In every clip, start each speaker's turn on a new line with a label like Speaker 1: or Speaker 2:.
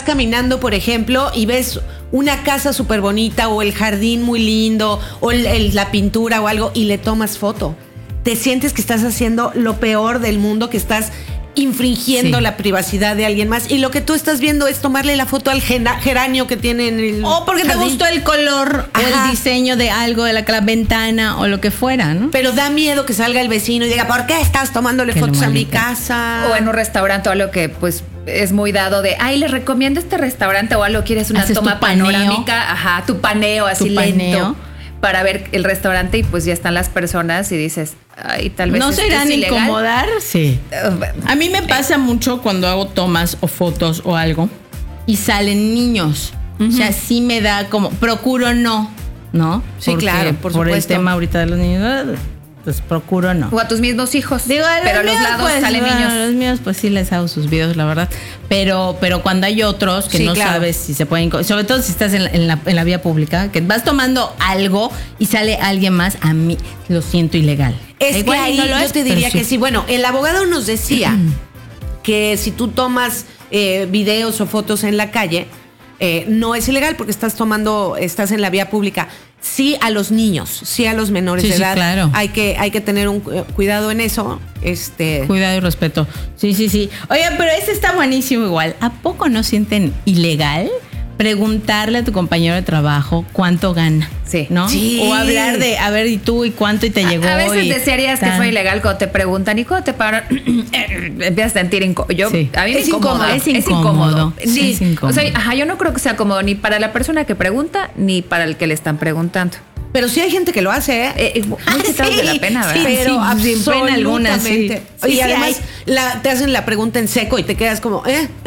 Speaker 1: caminando, por ejemplo, y ves una casa súper bonita o el jardín muy lindo o la pintura o algo y le tomas foto. Te sientes que estás haciendo lo peor del mundo, que estás infringiendo la privacidad de alguien más, y lo que tú estás viendo es tomarle la foto al geranio que tiene en el
Speaker 2: o porque
Speaker 1: jardín.
Speaker 2: te gustó el color o el diseño de algo de la ventana o lo que fuera, ¿no?
Speaker 1: Pero da miedo que salga el vecino y diga, ¿por qué estás tomándole fotos a mi casa?
Speaker 3: O en un restaurante o algo que pues es muy dado de, ay, les recomiendo este restaurante o algo, quieres una toma panorámica, tu paneo así lento para ver el restaurante, y pues ya están las personas y dices, ay, tal vez
Speaker 2: ¿no se irán a incomodar? Sí. A mí me pasa mucho cuando hago tomas o fotos o algo y salen niños. O sea, sí me da como, procuro no.
Speaker 1: Sí,
Speaker 2: porque,
Speaker 1: claro, por
Speaker 2: el
Speaker 1: supuesto.
Speaker 2: tema ahorita de los niños, pues procuro no.
Speaker 3: O a tus mismos hijos.
Speaker 2: Digo,
Speaker 3: pero a los lados
Speaker 2: pues,
Speaker 3: salen niños.
Speaker 2: A los míos pues sí les hago sus videos, la verdad. Pero cuando hay otros que no sabes si se pueden, sobre todo si estás en la vía pública, que vas tomando algo y sale alguien más, a mí lo siento ilegal.
Speaker 1: Es que ahí yo te diría que sí. Bueno, el abogado nos decía que si tú tomas videos o fotos en la calle, no es ilegal porque estás en la vía pública. Sí a los niños, sí a los menores de edad.
Speaker 2: Claro.
Speaker 1: Hay que tener un cuidado en eso.
Speaker 2: Cuidado y respeto. Sí. Oye, pero ese está buenísimo igual. ¿A poco no sienten ilegal preguntarle a tu compañero de trabajo cuánto gana?
Speaker 3: Sí.
Speaker 2: ¿No?
Speaker 1: Sí.
Speaker 2: O hablar de, a ver, ¿y tú y cuánto y te llegó?
Speaker 3: A veces desearías que fue ilegal cuando te preguntan, ¿y cuando te pagan? Empiezas a sentir incómodo. A mí me incomoda.
Speaker 2: Es incómodo.
Speaker 3: Sí.
Speaker 2: Es incómodo.
Speaker 3: O sea, yo no creo que sea cómodo ni para la persona que pregunta ni para el que le están preguntando.
Speaker 1: Pero sí hay gente que lo hace,
Speaker 3: muy quitados de la pena, ¿verdad?
Speaker 1: Pero
Speaker 2: sin pena alguna, sí.
Speaker 1: Y además te hacen la pregunta en seco y te quedas como,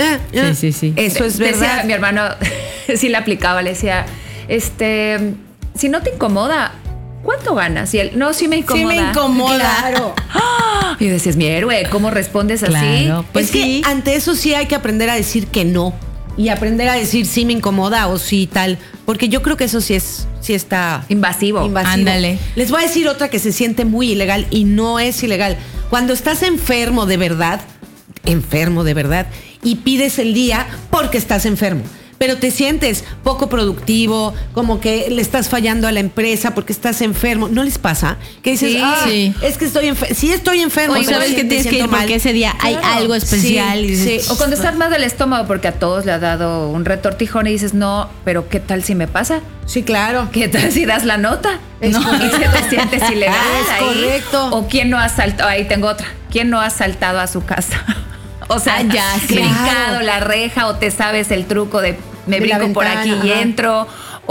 Speaker 2: Sí.
Speaker 1: Eso es verdad.
Speaker 3: Decía, mi hermano sí le aplicaba, le decía, si no te incomoda, ¿cuánto ganas? Y él, no, sí me incomoda.
Speaker 2: Sí me incomoda.
Speaker 1: Claro.
Speaker 3: Y yo decía, es mi héroe, ¿cómo respondes así?
Speaker 2: Claro, pues
Speaker 1: es que ante eso sí hay que aprender a decir que no. Y aprender a decir sí me incomoda o sí tal. Porque yo creo que eso sí está
Speaker 3: invasivo.
Speaker 2: Ándale.
Speaker 1: Les voy a decir otra que se siente muy ilegal y no es ilegal. Cuando estás enfermo de verdad, y pides el día porque estás enfermo. Pero te sientes poco productivo, como que le estás fallando a la empresa porque estás enfermo. ¿No les pasa? Que dices, es que estoy enfermo. Sí, estoy enfermo.
Speaker 2: O sabes que tienes que ir porque ese día hay algo especial.
Speaker 1: Sí,
Speaker 2: y dices,
Speaker 3: O cuando estás mal del estómago porque a todos le ha dado un retortijón y dices, no, pero ¿qué tal si me pasa?
Speaker 1: Sí, claro.
Speaker 3: ¿Qué tal si das la nota? Y te sientes ilegal.
Speaker 1: Es correcto.
Speaker 3: O ¿quién no ha saltado? Ahí tengo otra. ¿Quién no ha saltado a su casa? O sea, brincado la reja, o te sabes el truco de me brinco por aquí y entro,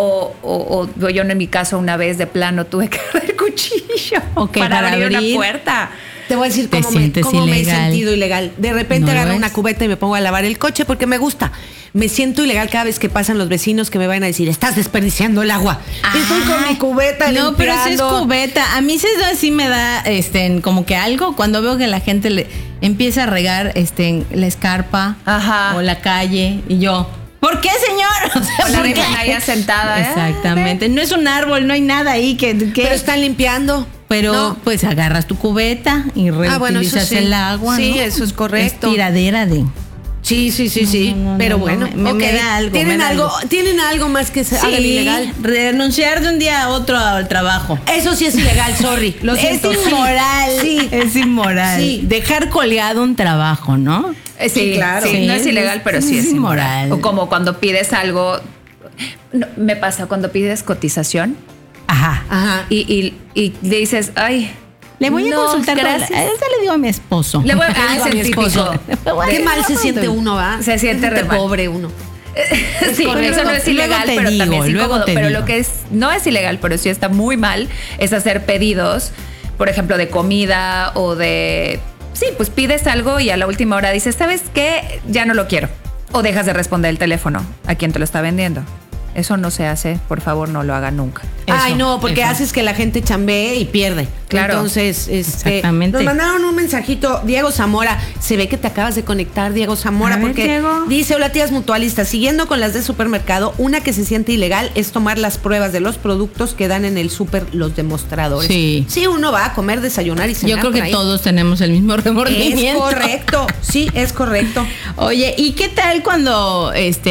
Speaker 3: o yo en mi caso una vez de plano tuve que agarrar el cuchillo para abrir una puerta.
Speaker 1: Te voy a decir cómo me he sentido ilegal. De repente agarro una cubeta y me pongo a lavar el coche porque me gusta. Me siento ilegal cada vez que pasan los vecinos que me van a decir, estás desperdiciando el agua. Y estoy con mi cubeta limpiando.
Speaker 2: Pero si es cubeta. A mí sí me da como que algo cuando veo que la gente le empieza a regar la escarpa o la calle y yo, ¿por qué, señor?
Speaker 3: O sea, ¿por qué? Ahí sentada.
Speaker 2: Exactamente. No es un árbol, no hay nada ahí que
Speaker 1: Pero están limpiando.
Speaker 2: Pero pues agarras tu cubeta y reutilizas el agua.
Speaker 1: Sí,
Speaker 2: ¿no?
Speaker 1: eso es correcto.
Speaker 2: Es tiradera de...
Speaker 1: Sí. Pero bueno,
Speaker 2: me da algo.
Speaker 1: ¿Tienen algo más que se haga ilegal?
Speaker 2: Renunciar de un día a otro al trabajo.
Speaker 1: Eso sí es ilegal, sorry. Lo siento.
Speaker 2: Es inmoral.
Speaker 1: Sí.
Speaker 2: Es inmoral.
Speaker 1: Sí.
Speaker 2: Dejar colgado un trabajo, ¿no?
Speaker 3: Sí, claro. Sí, no es ilegal, pero sí es inmoral. O como cuando pides algo. No, me pasa cuando pides cotización.
Speaker 2: Ajá.
Speaker 3: Y le dices, ay.
Speaker 2: Le voy a consultar.
Speaker 3: Gracias.
Speaker 2: Esta le digo a mi esposo.
Speaker 3: Le voy a
Speaker 1: es el típico. Qué mal se siente uno, ¿va?
Speaker 3: Se siente re mal.
Speaker 1: Pobre uno.
Speaker 3: Sí, eso no es ilegal, pero también es incómodo. Pero lo que no es ilegal, pero sí está muy mal, es hacer pedidos, por ejemplo, de comida o de... Sí, pues pides algo y a la última hora dices, ¿sabes qué? Ya no lo quiero. O dejas de responder el teléfono a quien te lo está vendiendo. Eso no se hace, por favor, no lo hagan nunca.
Speaker 1: Ay, no, porque haces que la gente chambee y pierde.
Speaker 3: Claro.
Speaker 1: Entonces,
Speaker 2: exactamente.
Speaker 1: Nos mandaron un mensajito, Diego Zamora. Se ve que te acabas de conectar, Diego Zamora, porque
Speaker 2: Diego.
Speaker 1: Dice, hola tías mutualistas, siguiendo con las de supermercado, una que se siente ilegal es tomar las pruebas de los productos que dan en el súper los demostradores.
Speaker 2: Sí.
Speaker 1: Sí, uno va a comer, desayunar y cenar.
Speaker 2: Yo creo que todos tenemos el mismo remordimiento.
Speaker 1: Es correcto, sí, es correcto.
Speaker 2: Oye, ¿y qué tal cuando